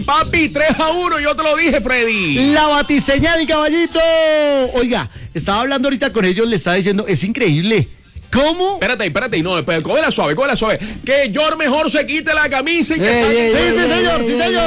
papi, 3-1, yo te lo dije, Freddy. La batiseñal, caballito. Oiga, estaba hablando ahorita con ellos, le estaba diciendo, es increíble. ¿Cómo? Espérate, no, cógela suave. Que George mejor se quite la camisa y que Sí, señor.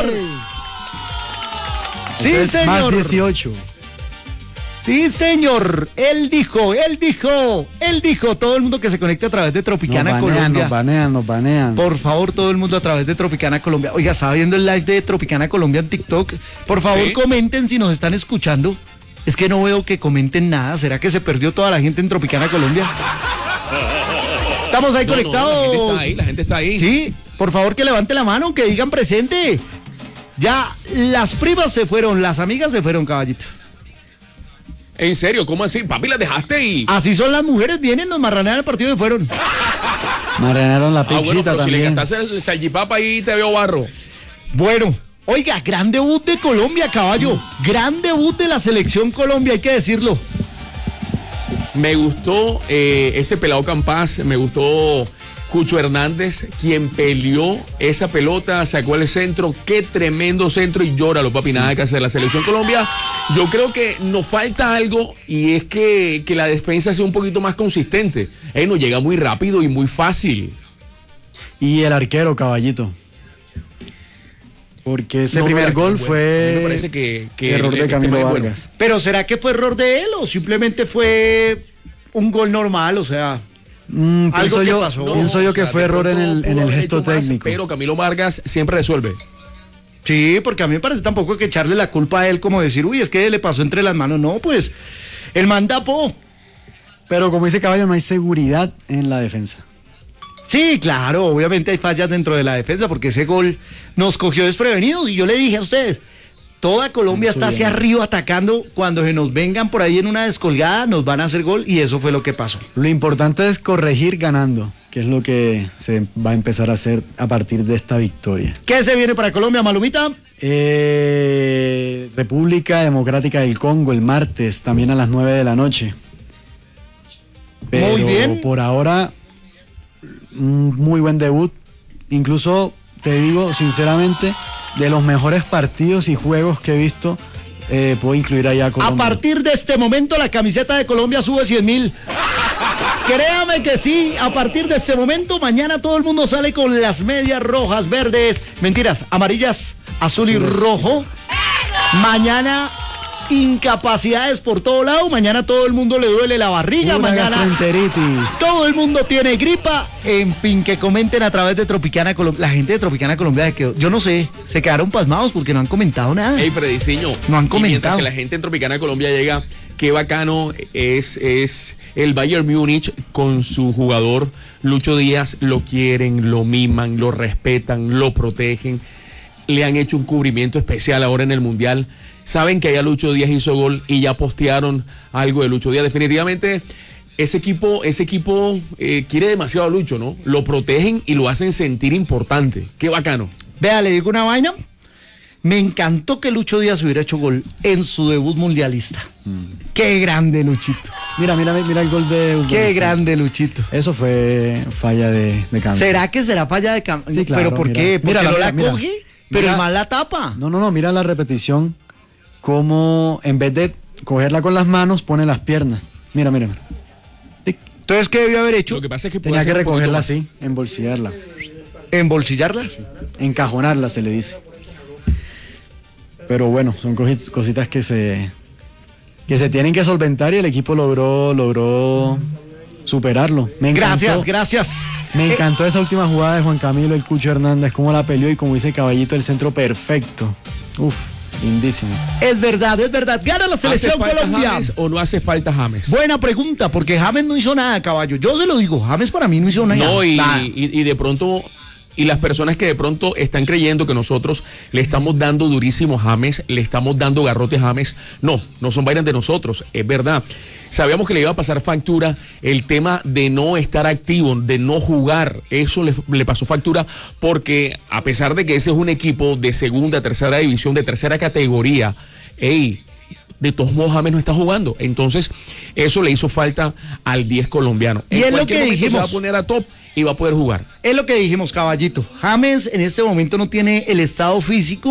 Sí, señor. Más 18. Sí, señor. Él dijo. Todo el mundo que se conecte a través de Tropicana Colombia. Nos banean. Por favor, todo el mundo a través de Tropicana Colombia. Oiga, estaba viendo el live de Tropicana Colombia en TikTok. Por favor, comenten si nos están escuchando. Es que no veo que comenten nada. ¿Será que se perdió toda la gente en Tropicana Colombia? Estamos ahí conectados. La gente está ahí. Sí, por favor que levante la mano, que digan presente. Ya las primas se fueron, las amigas se fueron, caballito. ¿En serio? ¿Cómo así? Papi, las dejaste y... Así son las mujeres, vienen, nos marranean el partido y fueron. Marranearon la pizzita pero también. Si le cantaste el salchipapa ahí te veo barro. Bueno, oiga, gran debut de Colombia, caballo. Gran debut de la selección Colombia, hay que decirlo. Me gustó este pelado Campás, me gustó Cucho Hernández, quien peleó esa pelota, sacó el centro, qué tremendo centro y llóralo, papi, nada que hacer. La selección Colombia, yo creo que nos falta algo y es que la defensa sea un poquito más consistente. Nos llega muy rápido y muy fácil. Y el arquero, caballito. Porque ese primer gol fue... Me parece que error de Camilo Vargas. Pero ¿será que fue error de él o simplemente fue un gol normal? O sea, algo que pasó. Pienso yo que fue error en el gesto técnico. Pero Camilo Vargas siempre resuelve. Sí, porque a mí me parece tampoco que echarle la culpa a él como decir, uy, es que le pasó entre las manos. No, pues, el man tapó. Pero como dice Caballo, no hay seguridad en la defensa. Sí, claro, obviamente hay fallas dentro de la defensa porque ese gol nos cogió desprevenidos y yo le dije a ustedes, toda Colombia está hacia arriba atacando, cuando se nos vengan por ahí en una descolgada nos van a hacer gol y eso fue lo que pasó. Lo importante es corregir ganando, que es lo que se va a empezar a hacer a partir de esta victoria. ¿Qué se viene para Colombia, Malumita? República Democrática del Congo el martes, también a las 9 de la noche. Pero muy bien. Por ahora, un muy buen debut. Incluso, te digo sinceramente, de los mejores partidos y juegos que he visto, puedo incluir allá a Colombia. A partir de este momento, la camiseta de Colombia sube 100.000. Créame que sí, a partir de este momento, mañana todo el mundo sale con las medias rojas, verdes, mentiras, amarillas, azul y rojo. Mañana incapacidades por todo lado, mañana todo el mundo le duele la barriga, mañana todo el mundo tiene gripa, en fin, que comenten a través de Tropicana Colombia. La gente de Tropicana Colombia se quedó, yo no sé, se quedaron pasmados porque no han comentado nada. Ey, Frediciño, no han comentado. Mientras que la gente en Tropicana Colombia llega, qué bacano es el Bayern Múnich con su jugador Lucho Díaz, lo quieren, lo miman, lo respetan, lo protegen, le han hecho un cubrimiento especial ahora en el Mundial. Saben que allá Lucho Díaz hizo gol y ya postearon algo de Lucho Díaz. Definitivamente ese equipo quiere demasiado a Lucho, ¿no? Lo protegen y lo hacen sentir importante. Qué bacano. Vea, le digo una vaina. Me encantó que Lucho Díaz hubiera hecho gol en su debut mundialista. Qué grande, Luchito. Mira el gol de... Qué grande, Luchito. Eso fue falla de cambio. ¿Será que será falla de cambio? Sí, claro. ¿Pero por qué? ¿Porque no la coge? Pero el mal la tapa. No, mira la repetición. Como en vez de cogerla con las manos, pone las piernas. Mira. Entonces, ¿qué debió haber hecho? Lo que pasa es que tenía que recogerla así, embolsillarla. ¿Embolsillarla? Sí. Encajonarla, se le dice. Pero bueno, son cositas que se tienen que solventar y el equipo logró superarlo. Gracias. Me encantó esa última jugada de Juan Camilo, el Cucho Hernández, cómo la peleó y como dice Caballito, el centro perfecto. Lindísimo. Es verdad. Gana la selección Colombia. ¿James o no hace falta James? Buena pregunta, porque James no hizo nada, caballo. Yo se lo digo, James para mí no hizo nada. No, y de pronto... Y las personas que de pronto están creyendo que nosotros le estamos dando durísimo a James, le estamos dando garrote a James, no son vainas de nosotros, es verdad. Sabíamos que le iba a pasar factura el tema de no estar activo, de no jugar, eso le pasó factura porque a pesar de que ese es un equipo de segunda, tercera división, de tercera categoría, de todos modos James no está jugando, entonces eso le hizo falta al 10 colombiano. Y es lo que dijimos. Se va a poner a top y va a poder jugar. Es lo que dijimos, caballito. James en este momento no tiene el estado físico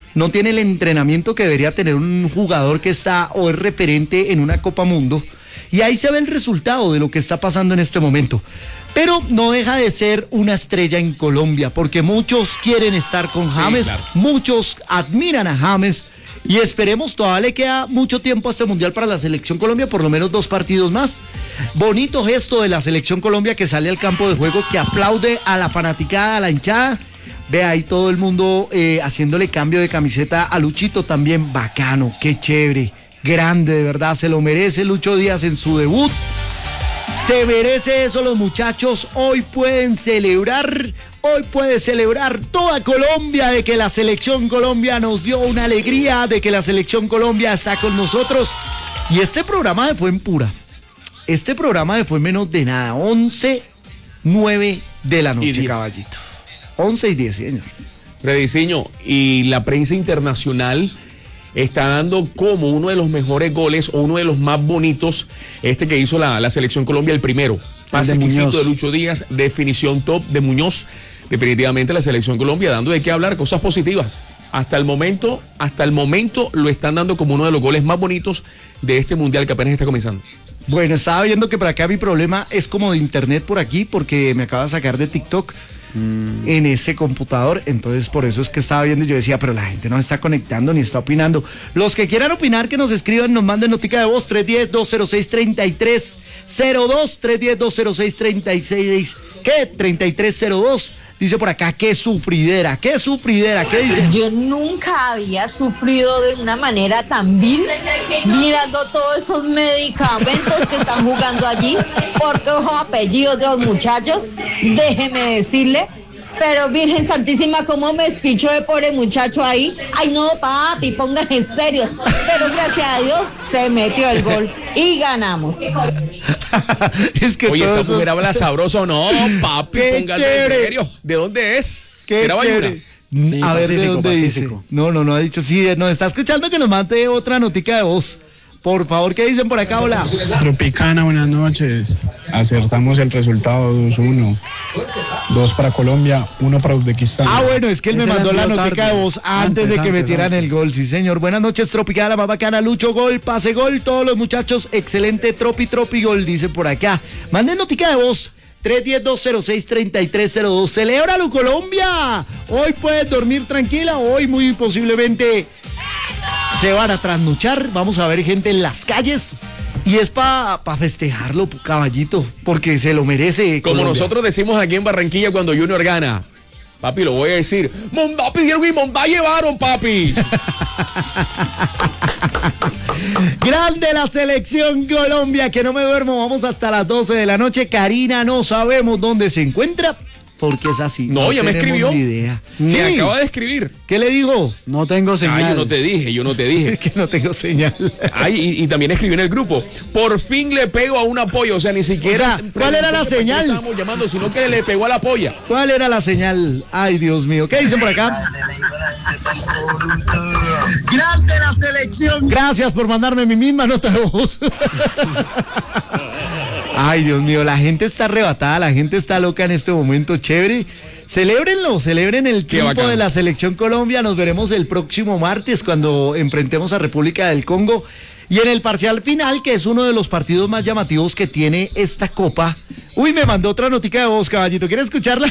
no tiene el entrenamiento que debería tener un jugador que está o es referente en una Copa Mundo. Y ahí se ve el resultado de lo que está pasando en este momento. Pero no deja de ser una estrella en Colombia, porque muchos quieren estar con James, sí, claro. Muchos admiran a James, y esperemos, todavía le queda mucho tiempo a este Mundial para la Selección Colombia, por lo menos 2 partidos más. Bonito gesto de la Selección Colombia que sale al campo de juego, que aplaude a la fanaticada, a la hinchada. Ve ahí todo el mundo haciéndole cambio de camiseta a Luchito también, bacano, qué chévere. Grande, de verdad, se lo merece Lucho Díaz en su debut. Se merece eso los muchachos. Hoy pueden celebrar, hoy puede celebrar toda Colombia de que la Selección Colombia nos dio una alegría, de que la Selección Colombia está con nosotros. Y este programa fue en pura. Este programa fue menos de nada, 11:09 de la noche, caballito. 11:10, señor. Frediciño, y la prensa internacional está dando como uno de los mejores goles o uno de los más bonitos, que hizo la Selección Colombia, el primero. Pase exquisito de Lucho Díaz, definición top de Muñoz. Definitivamente la Selección Colombia dando de qué hablar, cosas positivas. Hasta el momento lo están dando como uno de los goles más bonitos de este Mundial que apenas está comenzando. Bueno, estaba viendo que por acá mi problema es como de internet por aquí, porque me acaba de sacar de TikTok. En ese computador, entonces por eso es que estaba viendo y yo decía, pero la gente no está conectando ni está opinando. Los que quieran opinar, que nos escriban, nos manden notica de voz, 310-206-3302, 310-206-36, ¿qué? 3302. Dice por acá, qué sufridera, ¿qué dice? Yo nunca había sufrido de una manera tan vil mirando todos esos medicamentos que están jugando allí, porque los apellidos de los muchachos, déjeme decirle, pero Virgen Santísima, cómo me espichó de pobre muchacho ahí. Ay no, papi, póngase en serio. Pero gracias a Dios se metió el gol y ganamos. Es que oye, esa mujer habla sabroso, no, papi, póngase en serio. ¿De dónde es? ¿Qué chévere? Sí, a ver, Pacífico, ¿de dónde Pacífico dice? No ha dicho. Sí, nos está escuchando, que nos mande otra notica de voz. Por favor, ¿qué dicen por acá? Hola. Tropicana, buenas noches. Acertamos el resultado 2-1. 2 para Colombia, 1 para Uzbekistán. Ah, bueno, es que él me mandó la notica de voz antes de que metieran el gol. Sí, señor. Buenas noches, Tropicana, más bacana. Lucho, gol, pase, gol. Todos los muchachos, excelente, tropi, gol, dice por acá. Manden notica de voz. 310-206-3302. ¡Celébralo, Colombia! Hoy puedes dormir tranquila, hoy muy posiblemente se van a trasnochar. Vamos a ver gente en las calles. Y es para festejarlo, caballito, porque se lo merece. Como Colombia. Nosotros decimos aquí en Barranquilla cuando Junior gana. Papi, lo voy a decir. Mondá pidieron y Mondá llevaron, papi. Grande la Selección Colombia, que no me duermo. Vamos hasta las 12 de la noche. Karina, no sabemos dónde se encuentra, porque es así. No, ya me escribió. Idea. Me acaba de escribir. ¿Qué le digo? No tengo señal. Ah, yo no te dije. Es que no tengo señal. Ay, y también escribió en el grupo. Por fin le pego a una polla. O sea, ni siquiera. O sea, ¿cuál era la señal? No estábamos llamando, sino que le pegó a la polla. ¿Cuál era la señal? Ay, Dios mío. ¿Qué dicen por acá? Grande la Selección. Gracias por mandarme mi misma nota de voz. Ay, Dios mío, la gente está arrebatada, la gente está loca en este momento, chévere. Celébrenlo, celebren el triunfo de la Selección Colombia. Nos veremos el próximo martes cuando enfrentemos a República del Congo. Y en el parcial final, que es uno de los partidos más llamativos que tiene esta copa. Uy, me mandó otra notica de voz, caballito. ¿Quiere escucharla?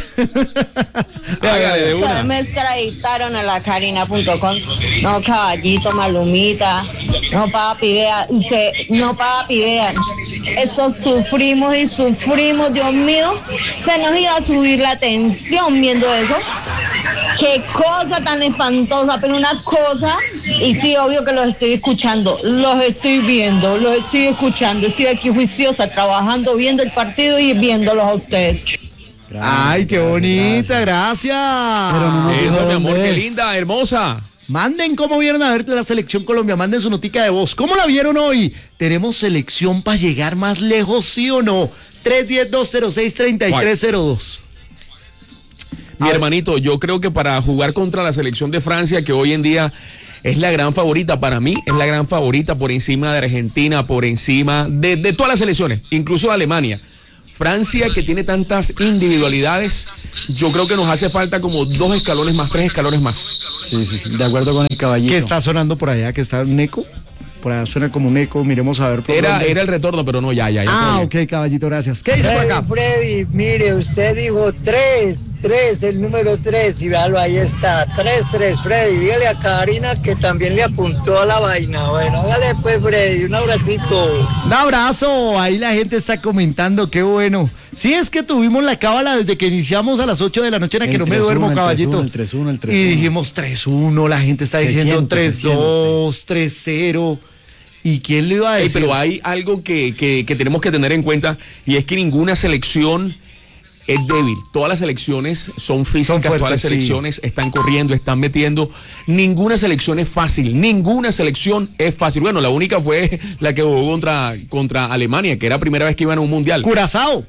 Me extraditaron a la Karina.com. No, caballito, Malumita. No, papi, vea. Usted, no, papi, vea. Eso sufrimos y sufrimos, Dios mío. Se nos iba a subir la tensión viendo eso. Qué cosa tan espantosa, pero una cosa. Y sí, obvio que los estoy escuchando. Los estoy viendo, los estoy escuchando. Estoy aquí juiciosa, trabajando, viendo el partido y viéndolos a ustedes. Gracias, ay, qué bonita, gracias. Pero no eso, mi amor, qué linda, hermosa. Manden cómo vieron a ver la Selección Colombia, manden su notica de voz. ¿Cómo la vieron hoy? ¿Tenemos selección para llegar más lejos, sí o no? 310-206-3302. Mi hermanito, yo creo que para jugar contra la selección de Francia, que hoy en día es la gran favorita, para mí es la gran favorita por encima de Argentina, por encima de todas las selecciones, incluso de Alemania. Francia, que tiene tantas individualidades, yo creo que nos hace falta como 2 escalones más, 3 escalones más. Sí, de acuerdo con el caballito. ¿Qué está sonando por allá? ¿Que está un eco? Por allá suena como un eco, miremos a ver. Era el retorno, pero no, ya. Ok, caballito, gracias. ¿Qué dice por acá? Freddy, mire, usted dijo 3, el número 3, y véalo, ahí está, 3, Freddy. Dígale a Karina que también le apuntó a la vaina. Bueno, hágale pues, Freddy, un abracito. Un abrazo, ahí la gente está comentando, qué bueno. Sí, es que tuvimos la cábala desde que iniciamos a las 8 de la noche, en la que no me duermo, caballito. El 3-1. Y dijimos 3-1, la gente está diciendo 3-2, 3-0. ¿Y quién le iba a decir? Pero hay algo que tenemos que tener en cuenta, y es que ninguna selección es débil. Todas las selecciones son físicas, son fuertes, todas las selecciones están corriendo, están metiendo. Ninguna selección es fácil, ninguna selección es fácil. Bueno, la única fue la que jugó contra Alemania, que era la primera vez que iban a un mundial. Curazao.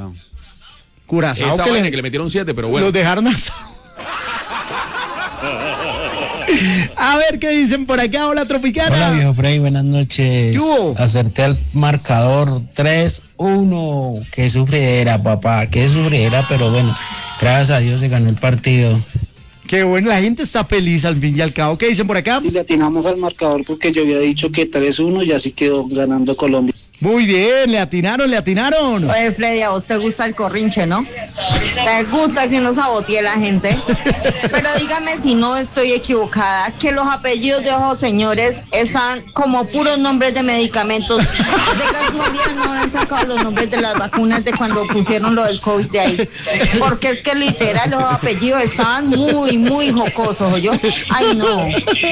Esa vaina que le metieron 7, pero bueno. Los dejaron asado. A ver qué dicen por acá. Hola, Tropicana. Hola, viejo Frey, buenas noches. Acerté al marcador 3-1. Qué sufridera, papá, qué sufridera, pero bueno, gracias a Dios se ganó el partido. Qué bueno, la gente está feliz al fin y al cabo. ¿Qué dicen por acá? Y le atinamos al marcador porque yo había dicho que 3-1 y así quedó ganando Colombia. Muy bien, le atinaron. Oye, Freddy, a vos te gusta el corrinche, ¿no? Te gusta que uno sabotee a la gente. Pero dígame si no estoy equivocada, que los apellidos de esos señores están como puros nombres de medicamentos. De casualidad no han sacado los nombres de las vacunas de cuando pusieron lo del COVID de ahí. Porque es que literal los apellidos estaban muy jocosos, ¿oyó? Ay, no.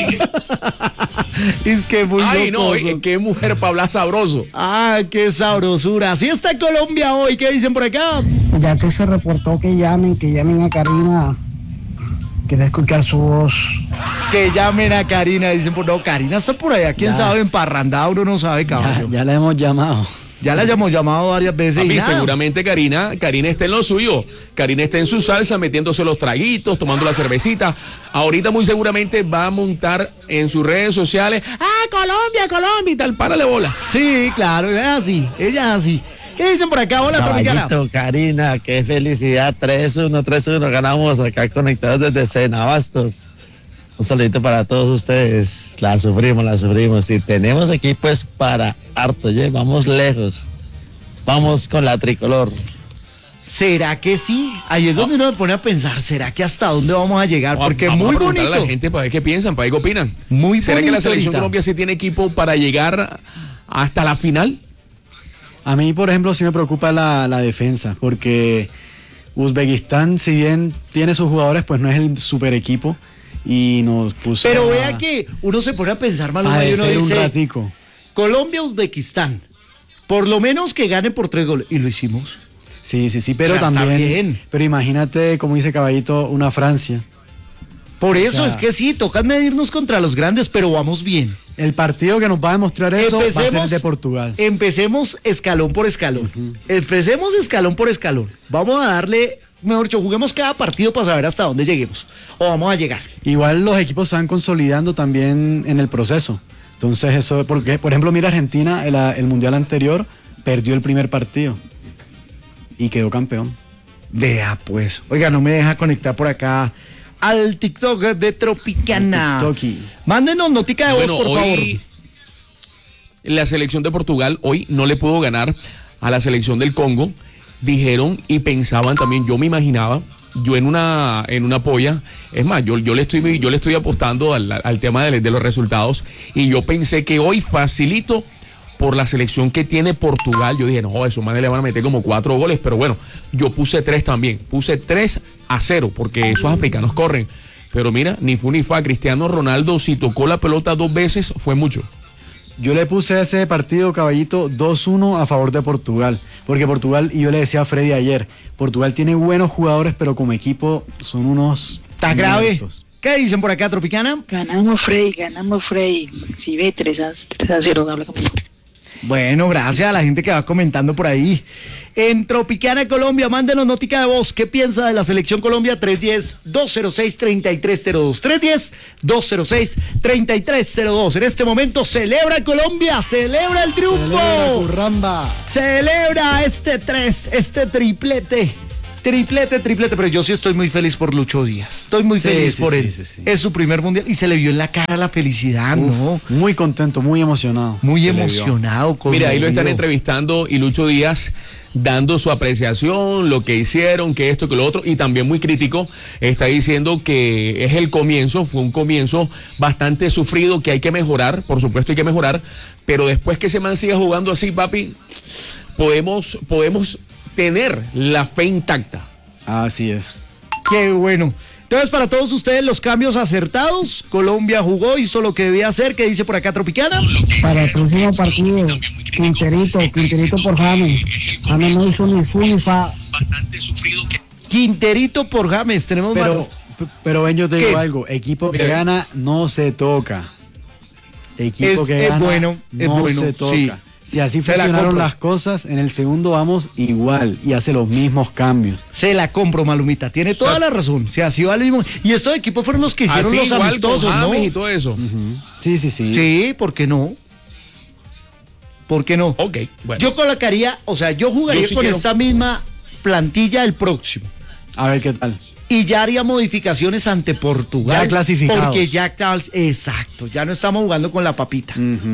Es que muy jocoso. No, qué mujer para hablar sabroso. Ah, qué sabrosura. Así está Colombia hoy. ¿Qué dicen por acá? Ya que se reportó que llamen a Karina. Quiere escuchar su voz. Que llamen a Karina. Dicen, no, Karina está por allá. ¿Quién sabe? En parrandada uno no sabe, caballo. Ya la hemos llamado. Ya la hemos llamado varias veces. A mí, seguramente Karina está en lo suyo. Karina está en su salsa, metiéndose los traguitos, tomando la cervecita. Ahorita muy seguramente va a montar en sus redes sociales, Colombia, y tal, párale bola. Sí, claro, ella es así. ¿Qué dicen por acá? Hola, Tropicana. Karina, qué felicidad, 3-1, ganamos acá conectados desde Senabastos. Un saludito para todos ustedes. La sufrimos. Y tenemos equipo es para harto, vamos lejos. Vamos con la tricolor. ¿Será que sí? Ahí es donde uno se pone a pensar, ¿será que hasta dónde vamos a llegar? Porque vamos muy a bonito. A la gente para ver qué piensan, para ver qué opinan. Muy ¿Será bonito que la selección ahorita. Colombia sí tiene equipo para llegar hasta la final? A mí, por ejemplo, sí me preocupa la defensa, porque Uzbekistán, si bien tiene sus jugadores, pues no es el super equipo. Y nos puso. Pero vea que uno se pone a pensar, Maluma, y uno dice, un ratico. Colombia, Uzbekistán, por lo menos que gane por 3 goles. Y lo hicimos. Sí, pero o sea, también. bien. Pero imagínate, como dice Caballito, una Francia. Por eso es que sí, toca medirnos contra los grandes, pero vamos bien. El partido que nos va a demostrar eso va a ser el de Portugal. Empecemos escalón por escalón. Empecemos escalón por escalón. Vamos a darle, mejor dicho, juguemos cada partido para saber hasta dónde lleguemos. O vamos a llegar. Igual los equipos se van consolidando también en el proceso. Entonces eso, porque por ejemplo, mira Argentina, el mundial anterior perdió el primer partido y quedó campeón. Vea pues. Oiga, no me deja conectar por acá al TikTok de Tropicana. Mándenos notica de voz, por favor. La selección de Portugal hoy no le pudo ganar a la selección del Congo. Dijeron y pensaban también, yo me imaginaba, yo en una polla, es más, yo le estoy apostando al tema de los resultados, y yo pensé que hoy facilito por la selección que tiene Portugal. Yo dije, no, a esos manes le van a meter como 4 goles, pero bueno, yo puse 3 también, puse 3-0, porque esos africanos corren. Pero mira, ni fu ni fa, Cristiano Ronaldo, si tocó la pelota 2 veces, fue mucho. Yo le puse a ese partido, Caballito, 2-1 a favor de Portugal, porque Portugal, y yo le decía a Freddy ayer, Portugal tiene buenos jugadores, pero como equipo son unos... ¿Está grave? ¿Qué dicen por acá, Tropicana? Ganamos, Freddy. Si ve 3-0, habla conmigo. Bueno, gracias a la gente que va comentando por ahí. En Tropicana Colombia, mándenos notica de voz. ¿Qué piensa de la selección Colombia? 310-206-3302. 310-206-3302. En este momento celebra Colombia, celebra el triunfo. Celebra Curramba. Celebra este triplete. Triplete, pero yo sí estoy muy feliz por Lucho Díaz. Estoy muy feliz por él. Sí. Es su primer mundial y se le vio en la cara la felicidad, ¿no? Muy contento, muy emocionado. Muy emocionado. Mira, ahí lo están entrevistando y Lucho Díaz dando su apreciación, lo que hicieron, que esto, que lo otro, y también muy crítico, está diciendo que es el comienzo, fue un comienzo bastante sufrido, que hay que mejorar, por supuesto hay que mejorar, pero después que ese man siga jugando así, papi, podemos tener la fe intacta. Así es. Qué bueno. Entonces, para todos ustedes, los cambios acertados. Colombia jugó, hizo lo que debía hacer. ¿Qué dice por acá Tropicana? Para el próximo partido, Quinterito por James. James no hizo ni fu ni fa. Quinterito por James. Tenemos Pero ven, yo te ¿Qué? digo algo. Equipo que gana no se toca. Equipo que gana bueno, no se toca. sí. Si así Se la funcionaron compro. las cosas, en el segundo vamos igual y hace los mismos cambios. Se la compro, Malumita. Tiene toda la razón. Si así va el mismo. Y estos equipos fueron los que hicieron Así los igual amistosos, con ¿no? James y todo eso. Sí. Sí, ¿por qué no? ¿Por qué no? Ok, bueno. Yo colocaría, o sea, yo jugaría Yo sí con quiero. esta misma plantilla el próximo. A ver qué tal. Y ya haría modificaciones ante Portugal. Ya clasificados. Porque ya, exacto, ya no estamos jugando con la papita.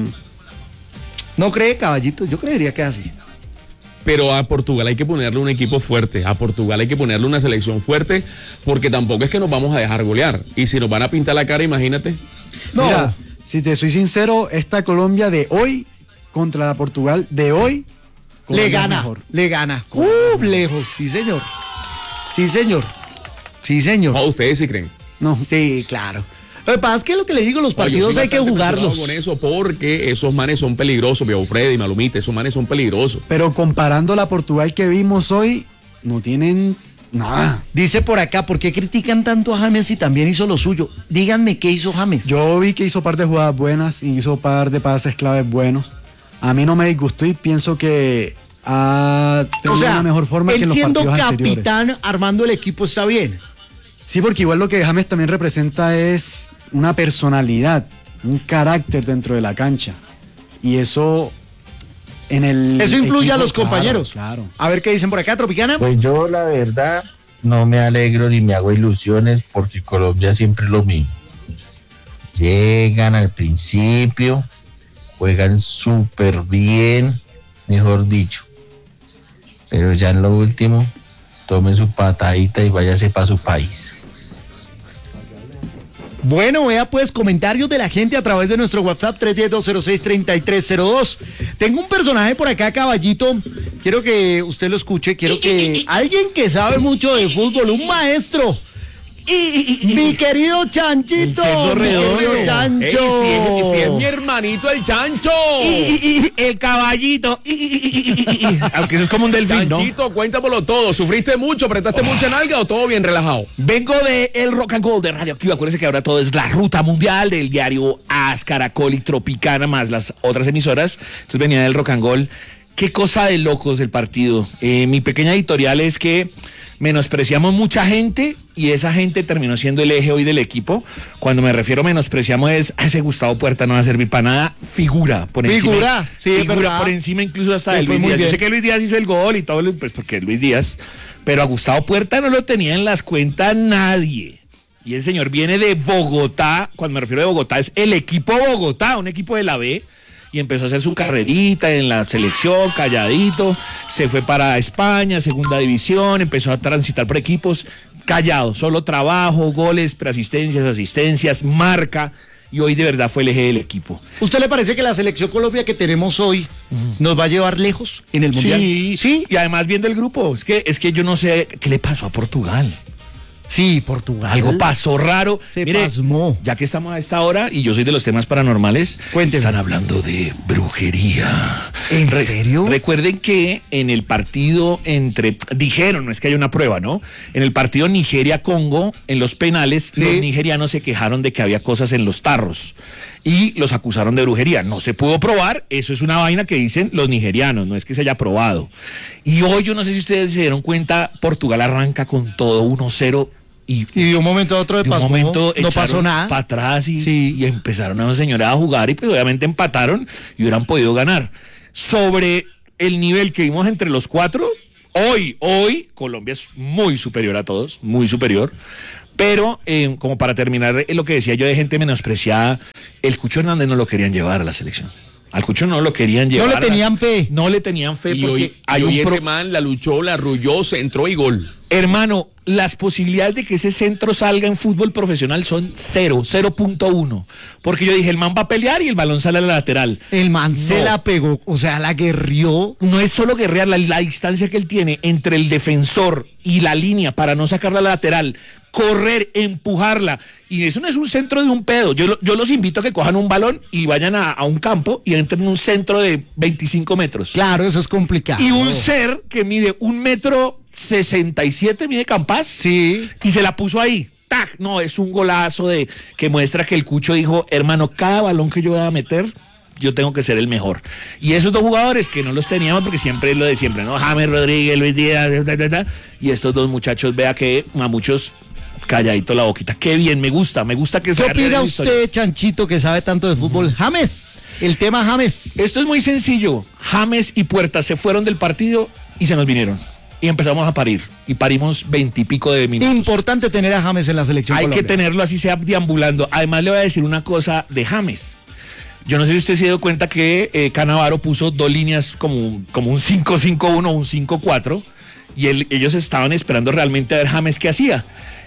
¿No cree, Caballito? Yo creería que es así. Pero a Portugal hay que ponerle un equipo fuerte, a Portugal hay que ponerle una selección fuerte, porque tampoco es que nos vamos a dejar golear. Y si nos van a pintar la cara, imagínate. No. Mira, si te soy sincero, esta Colombia de hoy contra la Portugal de hoy Le Colombia es gana, mejor. le gana. Lejos, sí señor. Sí señor. Sí señor. No, ustedes sí creen. No. Sí, claro. Lo que pasa es que lo que le digo, los Oye, partidos yo hay estoy que bastante jugarlos. preocupado con eso, porque esos manes son peligrosos, viejo Freddy, Malumita, esos manes son peligrosos. Pero comparando la Portugal que vimos hoy, no tienen nada. Dice por acá, ¿por qué critican tanto a James si también hizo lo suyo? Díganme qué hizo James. Yo vi que hizo par de jugadas buenas y hizo par de pases claves buenos. A mí no me disgustó y pienso que ha tenido una mejor forma que en él los siendo partidos anteriores. capitán, armando el equipo está bien. Sí, porque igual lo que James también representa es una personalidad, un carácter dentro de la cancha. Y eso en el Eso influye equipo, a los compañeros. Claro. A ver qué dicen por acá, Tropicana. Pues yo la verdad no me alegro ni me hago ilusiones porque Colombia siempre es lo mismo. Llegan al principio, juegan súper bien, mejor dicho. Pero ya en lo último, tomen su patadita y váyase para su país. Bueno, vea pues comentarios de la gente a través de nuestro WhatsApp 310-206-3302. Tengo un personaje por acá, Caballito. Quiero que usted lo escuche. Quiero que alguien que sabe mucho de fútbol, un maestro. Mi querido Chanchito. Mi querido Chancho. Ey, si es mi hermanito el Chancho. El caballito. Aunque eso es como un delfín, ¿no? Chanchito, cuéntamelo todo. ¿Sufriste mucho, apretaste mucha nalga o todo bien relajado? Vengo de el Rock and Roll de Radioactiva. Acuérdense que ahora todo es la ruta mundial del diario AS, Caracol y Tropicana, más las otras emisoras. Entonces venía del Rock and Roll. Qué cosa de locos el partido. Mi pequeña editorial es que menospreciamos mucha gente y esa gente terminó siendo el eje hoy del equipo. Cuando me refiero a menospreciamos es a ese Gustavo Puerta no va a servir para nada. Figura por encima. Figura por encima incluso hasta de Luis Díaz. Yo sé que Luis Díaz hizo el gol y todo, pues porque es Luis Díaz, pero a Gustavo Puerta no lo tenía en las cuentas nadie. Y el señor viene de Bogotá. Cuando me refiero a Bogotá es el equipo Bogotá, un equipo de la B. Y empezó a hacer su carrerita en la selección, calladito, se fue para España, segunda división, empezó a transitar por equipos, callado, solo trabajo, goles, asistencias, marca, y hoy de verdad fue el eje del equipo. ¿Usted le parece que la selección Colombia que tenemos hoy nos va a llevar lejos en el Mundial? Sí, y además viendo el grupo, es que yo no sé qué le pasó a Portugal. Sí, Portugal. Algo pasó raro. Se Mire, pasmó. ya que estamos a esta hora y yo soy de los temas paranormales, Cuénteme. están hablando de brujería. ¿En serio? Recuerden que en el partido dijeron, no es que haya una prueba, ¿no? En el partido Nigeria-Congo, en los penales, los nigerianos se quejaron de que había cosas en los tarros y los acusaron de brujería. No se pudo probar, eso es una vaina que dicen los nigerianos, no es que se haya probado. Y hoy, yo no sé si ustedes se dieron cuenta, Portugal arranca con todo 1-0. Y de un momento a otro no pasó nada. Para atrás y empezaron a una señora a jugar y pues obviamente empataron y hubieran podido ganar. Sobre el nivel que vimos entre los cuatro, hoy Colombia es muy superior a todos, muy superior. Pero como para terminar lo que decía yo de gente menospreciada, el Cucho Hernández no lo querían llevar a la selección. Al Cucho no lo querían llevar. No le tenían fe. No le tenían fe Y porque hoy ese man la luchó, la arrulló, se entró y gol. Hermano, las posibilidades de que ese centro salga en fútbol profesional son 0.1. Porque yo dije, el man va a pelear y el balón sale a la lateral. El man se la pegó, o sea, la guerrió. No es solo guerrear, la distancia que él tiene entre el defensor y la línea para no sacarla a la lateral, correr, empujarla. Y eso no es un centro de un pedo. Yo los invito a que cojan un balón y vayan a un campo y entren en un centro de 25 metros. Claro, eso es complicado. Y un ser que mide 1,67 m, mide Campas. Sí. Y se la puso ahí. ¡Tac! No, es un golazo que muestra que el Cucho dijo, hermano, cada balón que yo voy a meter, yo tengo que ser el mejor. Y esos dos jugadores que no los teníamos, porque siempre es lo de siempre, ¿no? James Rodríguez, Luis Díaz, y estos dos muchachos, vea que a muchos calladito la boquita. Qué bien, me gusta que se ¿Qué opina usted, Chanchito, que sabe tanto de fútbol? James, el tema James. Esto es muy sencillo. James y Puerta se fueron del partido y se nos vinieron. Y empezamos a parir. Y parimos 20 y pico de minutos. Importante tener a James en la selección Hay Colombia. que tenerlo así sea deambulando. Además le voy a decir una cosa de James. Yo no sé si usted se dio cuenta que Cannavaro puso dos líneas como un 5-5-1, un 5-4. Y ellos estaban esperando realmente a ver James qué hacía.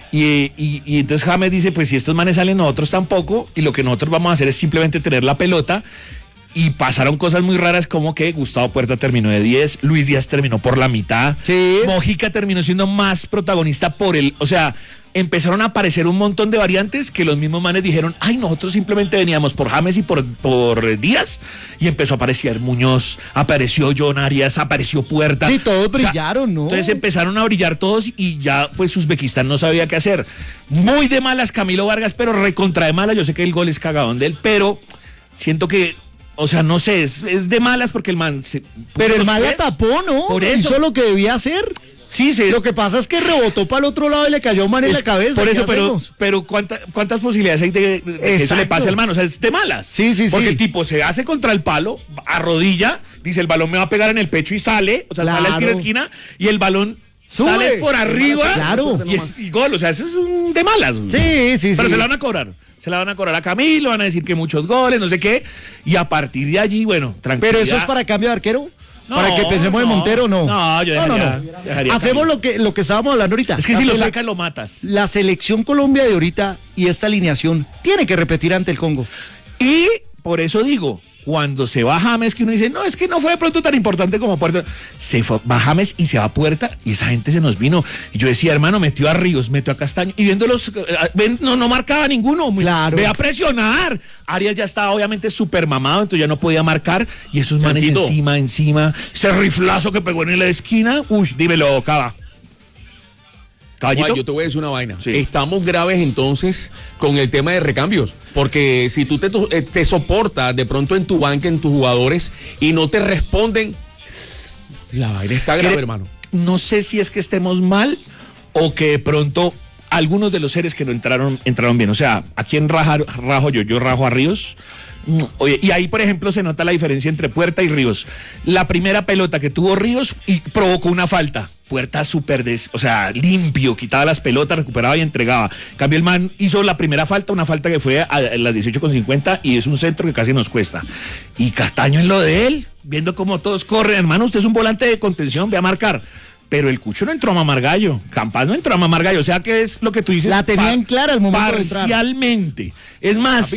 Y entonces James dice, pues si estos manes salen, nosotros tampoco. Y lo que nosotros vamos a hacer es simplemente tener la pelota. Y pasaron cosas muy raras como que Gustavo Puerta terminó de 10, Luis Díaz terminó por la mitad, sí. Mojica terminó siendo más protagonista o sea, empezaron a aparecer un montón de variantes que los mismos manes dijeron, ay, nosotros simplemente veníamos por James y por Díaz, y empezó a aparecer Muñoz, apareció John Arias, apareció Puerta. Sí, todos brillaron, ¿no? Entonces empezaron a brillar todos y ya pues Uzbekistán no sabía qué hacer. Muy de malas Camilo Vargas, pero recontra de malas, yo sé que el gol es cagadón de él, pero siento que, o sea, no sé, es de malas porque el man pero el man la tapó, ¿no? Por eso. Hizo lo que debía hacer. Sí, Lo que pasa es que rebotó para el otro lado y le cayó a un man en la cabeza. Por eso, pero ¿cuántas posibilidades hay de que eso le pase al man? O sea, es de malas. Sí. Porque el tipo se hace contra el palo, arrodilla, dice el balón me va a pegar en el pecho y sale, o sea, sale al tiro de esquina y el balón sale por arriba. Claro. Y gol, o sea, eso es de malas. Sí. Pero se la van a cobrar. Se la van a cobrar a Camilo, van a decir que muchos goles, no sé qué. Y a partir de allí, bueno, tranquilidad. ¿Pero eso es para cambio de arquero? No, ¿Para que pensemos en Montero? No. No, yo dejaría Hacemos lo que estábamos hablando ahorita. Es que si lo sacas, lo matas. La selección Colombia de ahorita y esta alineación tiene que repetir ante el Congo. Y por eso digo, cuando se va James, que uno dice, no, es que no fue de pronto tan importante como Puerta. Va James y se va Puerta y esa gente se nos vino. Y yo decía, hermano, metió a Ríos, metió a Castaño. Y viéndolos, no marcaba ninguno. Claro. Ve a presionar. Arias ya estaba obviamente súper mamado, entonces ya no podía marcar. Y esos manes encima. Ese riflazo que pegó en la esquina. Uy, dímelo, Cava. Juan, yo te voy a decir una vaina. Sí. Estamos graves entonces con el tema de recambios, porque si tú te soportas de pronto en tu banca, en tus jugadores, y no te responden, la vaina está grave, hermano. No sé si es que estemos mal o que de pronto algunos de los seres que no entraron bien. O sea, ¿a quién rajo yo? Yo rajo a Ríos. Oye, y ahí, por ejemplo, se nota la diferencia entre Puerta y Ríos. La primera pelota que tuvo Ríos y provocó una falta. Puerta súper, limpio, quitaba las pelotas, recuperaba y entregaba. En cambio, el man hizo la primera falta, una falta que fue a las 18:50 y es un centro que casi nos cuesta. Y Castaño en lo de él, viendo cómo todos corren. Hermano, usted es un volante de contención, ve a marcar. Pero el Cucho no entró a mamar gallo. Campas no entró a mamar gallo. O sea, que es lo que tú dices. La tenían clara al momento de entrar. Parcialmente. Es más,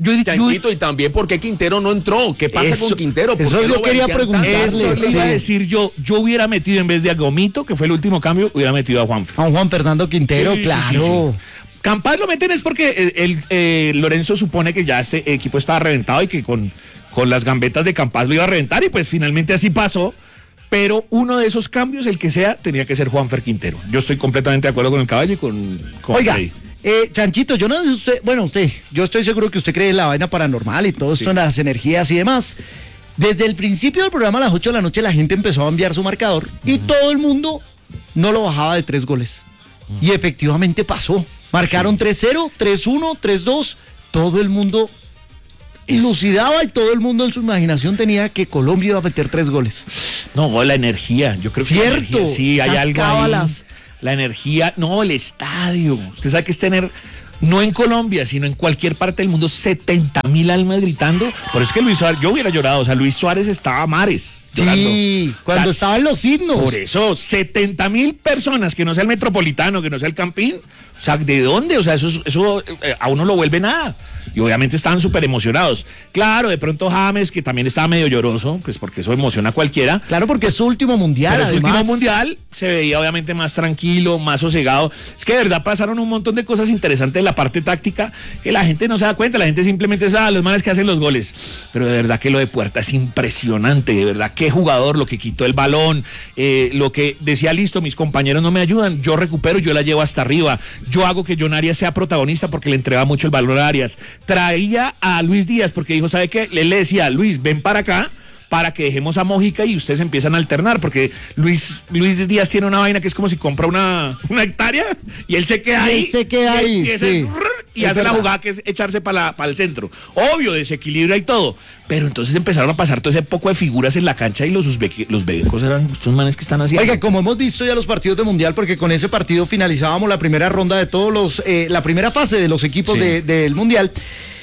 Chanchito, y también por qué Quintero no entró. ¿Qué pasa con Quintero? ¿Por Eso qué yo lo quería banquean tanto? preguntarle. Eso le iba a decir yo hubiera metido en vez de a Gomito, que fue el último cambio, hubiera metido a Juanfer. A Juan Fernando Quintero, Sí, claro. sí. Campas lo meten es porque Lorenzo supone que ya este equipo estaba reventado y que con las gambetas de Campas lo iba a reventar y pues finalmente así pasó. Pero uno de esos cambios, el que sea, tenía que ser Juanfer Quintero. Yo estoy completamente de acuerdo con el caballo y con Oiga, Freddy. Chanchito, yo no sé usted, yo estoy seguro que usted cree en la vaina paranormal y todo esto, en las energías y demás. Desde el principio del programa a las 8 de la noche la gente empezó a enviar su marcador y todo el mundo no lo bajaba de 3 goles. Y efectivamente pasó. Marcaron 3-0, 3-1, 3-2. Todo el mundo ilucidaba y todo el mundo en su imaginación tenía que Colombia iba a meter 3 goles. No, la energía, yo creo que la Cierto, energía, sí, hay esas algo cábalas. ahí. La energía, no, el estadio. Usted sabe que es tener, no en Colombia, sino en cualquier parte del mundo, 70,000 almas gritando. Por eso es que Luis Suárez, yo hubiera llorado, o sea, Luis Suárez estaba a mares. Llorando. Sí, cuando O sea, estaban los himnos. Por eso, 70,000 personas, que no sea el Metropolitano, que no sea el Campín. O sea, ¿de dónde? O sea, eso a uno lo vuelve nada. Y obviamente estaban súper emocionados. Claro, de pronto James, que también estaba medio lloroso, pues porque eso emociona a cualquiera. Claro, porque es su último mundial. Pero su además. último mundial se veía obviamente más tranquilo, más sosegado. Es que de verdad pasaron un montón de cosas interesantes en la parte táctica que la gente no se da cuenta. La gente simplemente sabe los manes que hacen los goles. Pero de verdad que lo de Puerta es impresionante. De verdad, qué jugador, lo que quitó el balón, lo que decía, listo, mis compañeros no me ayudan, yo recupero, yo la llevo hasta arriba. Yo hago que John Arias sea protagonista porque le entregaba mucho el balón a Arias. Traía a Luis Díaz porque dijo, ¿sabe qué? Él le decía, Luis, ven para acá para que dejemos a Mójica y ustedes empiezan a alternar, porque Luis Díaz tiene una vaina que es como si compra una hectárea y él se queda ahí. Él se queda ahí, sí. Y hace la jugada que es echarse para el centro. Obvio, desequilibra y todo. Pero entonces empezaron a pasar todo ese poco de figuras en la cancha y los bebecos eran estos manes que están haciendo. Oiga, como hemos visto ya los partidos de Mundial, porque con ese partido finalizábamos la primera ronda de todos los, la primera fase de los equipos del Mundial.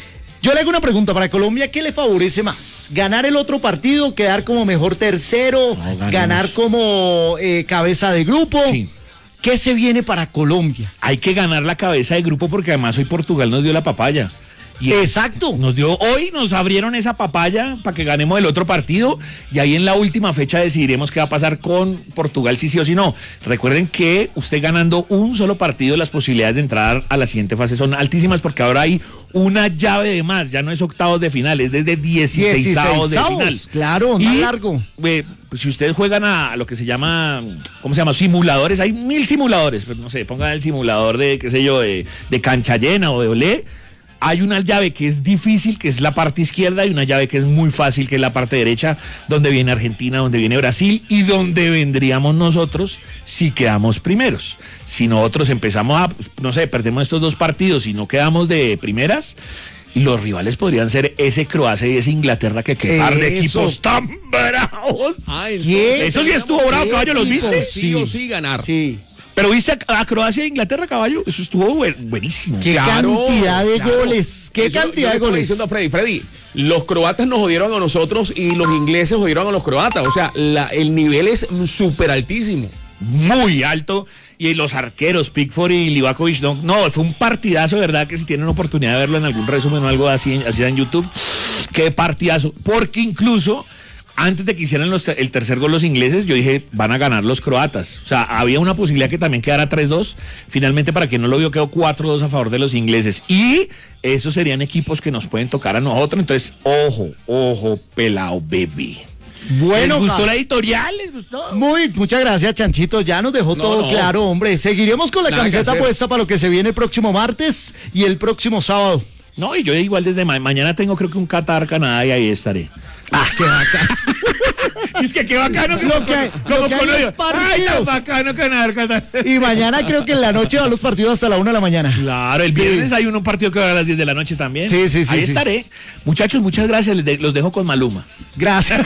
Yo le hago una pregunta para Colombia, ¿qué le favorece más? ¿Ganar el otro partido, quedar como mejor tercero, ganar como cabeza de grupo? Sí. ¿Qué se viene para Colombia? Hay que ganar la cabeza de grupo porque además hoy Portugal nos dio la papaya. Exacto. Hoy nos abrieron esa papaya para que ganemos el otro partido y ahí en la última fecha decidiremos qué va a pasar con Portugal, si sí o si no. Recuerden que usted ganando un solo partido, las posibilidades de entrar a la siguiente fase son altísimas porque ahora hay una llave de más, ya no es octavos de final, es desde 16avos de final. Claro, más largo. Pues si ustedes juegan a lo que se llama, ¿cómo se llama? Simuladores, hay 1000 simuladores, pues no sé, pongan el simulador de, qué sé yo, de cancha llena o de olé. Hay una llave que es difícil, que es la parte izquierda, y una llave que es muy fácil, que es la parte derecha, donde viene Argentina, donde viene Brasil, y donde vendríamos nosotros si quedamos primeros. Si nosotros empezamos a, no sé, perdemos estos 2 partidos y no quedamos de primeras, los rivales podrían ser ese Croacia y ese Inglaterra, que qué par de equipos tan bravos. Eso sí estuvo bravo, caballo, ¿los viste? Sí o sí ganar. Sí. Pero viste a Croacia e Inglaterra, caballo, eso estuvo buenísimo. Qué cantidad de goles, qué cantidad de goles. Diciendo Freddy, los croatas nos jodieron a nosotros y los ingleses jodieron a los croatas. O sea, el nivel es súper altísimo. Muy alto. Y los arqueros, Pickford y Livakovic, no, fue un partidazo, de verdad, que si tienen oportunidad de verlo en algún resumen o algo así en YouTube, qué partidazo. Porque incluso antes de que hicieran el tercer gol los ingleses, yo dije, van a ganar los croatas. O sea, había una posibilidad que también quedara 3-2. Finalmente, para quien no lo vio, quedó 4-2 a favor de los ingleses. Y esos serían equipos que nos pueden tocar a nosotros. Entonces, ojo, pelao, baby. Bueno, ¿les gustó la editorial? ¿Les gustó? Muchas gracias, Chanchito. Ya nos dejó todo claro, hombre. Seguiremos con la camiseta puesta para lo que se viene el próximo martes y el próximo sábado. No, y yo igual desde mañana tengo creo que un Qatar, Canadá, y ahí estaré. Qué bacano. Es que qué bacano. Lo que hay es partidos. Ay, tan bacano Qatar. Y mañana creo que en la noche van los partidos hasta la 1 de la mañana. Claro, el viernes hay un partido que va a las 10 de la noche también. Sí. Ahí estaré. Muchachos, muchas gracias. Los dejo con Maluma. Gracias.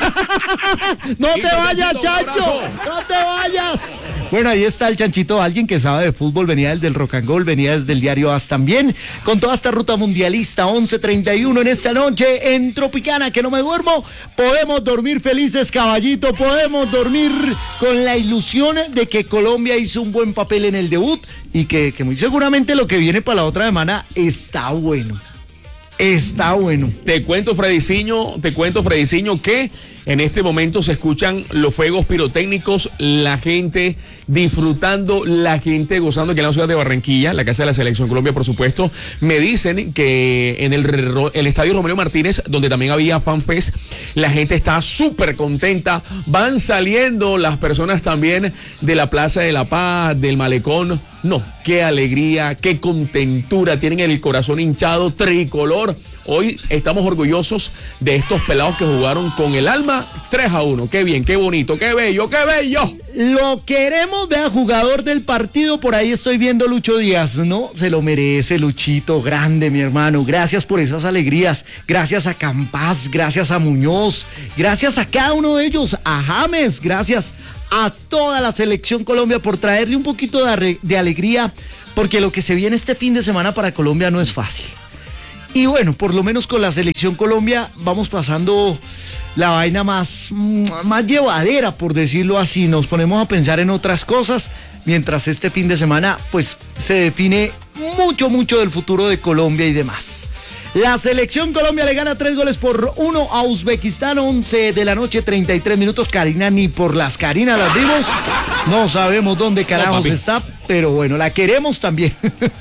No te vayas, Chancho. No te vayas. Bueno, ahí está el Chanchito, alguien que sabe de fútbol, venía del Rock and Roll, venía desde el diario AS también, con toda esta ruta mundialista, 11:31 en esta noche en Tropicana, que no me duermo. Podemos dormir felices, caballito, podemos dormir con la ilusión de que Colombia hizo un buen papel en el debut y que muy seguramente lo que viene para la otra semana está bueno. Está bueno. Te cuento, Frediciño, que en este momento se escuchan los fuegos pirotécnicos, la gente disfrutando, la gente gozando aquí en la ciudad de Barranquilla, la casa de la Selección Colombia, por supuesto. Me dicen que en el estadio Romero Martínez, donde también había FanFest, la gente está súper contenta. Van saliendo las personas también de la Plaza de la Paz, del Malecón. No, qué alegría, qué contentura, tienen el corazón hinchado, tricolor. Hoy estamos orgullosos de estos pelados que jugaron con el alma 3-1. Qué bien, qué bonito, qué bello, qué bello. Lo queremos, vea, jugador del partido, por ahí estoy viendo Lucho Díaz, ¿no? Se lo merece, Luchito, grande, mi hermano. Gracias por esas alegrías, gracias a Campas, gracias a Muñoz, gracias a cada uno de ellos, a James, gracias a toda la Selección Colombia por traerle un poquito de alegría, porque lo que se viene este fin de semana para Colombia no es fácil. Y bueno, por lo menos con la Selección Colombia vamos pasando la vaina más llevadera, por decirlo así. Nos ponemos a pensar en otras cosas, mientras este fin de semana pues se define mucho del futuro de Colombia y demás. La Selección Colombia le gana 3-1 a Uzbekistán, 11 de la noche, 33 minutos. Karina, ni por las Karinas las vimos. No sabemos dónde carajos está, pero bueno, la queremos también.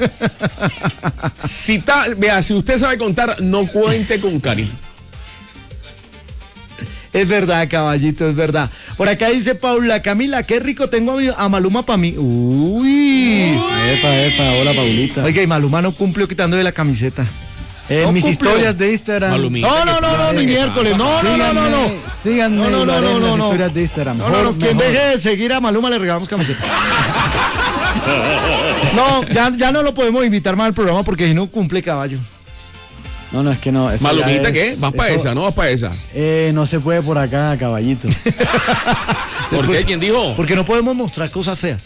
Vea, si usted sabe contar, no cuente con Karina. Es verdad, caballito, es verdad. Por acá dice Paula Camila, qué rico tengo a Maluma para mí. Uy. Epa, hola Paulita. Oiga, y Maluma no cumplió quitándole la camiseta. En mis historias de Instagram. Malumita, no, mi miércoles. No. Síganme en las historias de Instagram. No, quien deje de seguir a Maluma le regalamos camiseta. No, ya no lo podemos invitar más al programa porque si no cumple, caballo. No, es que no. Malumita, ¿qué? ¿Vas para esa? ¿No vas para esa? No se puede por acá, caballito. ¿Por qué? ¿Quién dijo? Porque no podemos mostrar cosas feas.